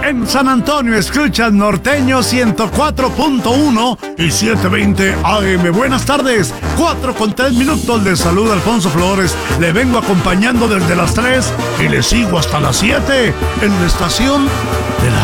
En San Antonio escuchas Norteño 104.1 y 720 AM. Buenas tardes, 4:03. Le saluda Alfonso Flores. Le vengo acompañando desde las 3 y le sigo hasta las 7 en la estación de la